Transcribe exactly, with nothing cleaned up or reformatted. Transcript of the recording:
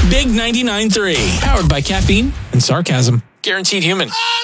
Big ninety-nine point three. Powered by caffeine and sarcasm. Guaranteed human.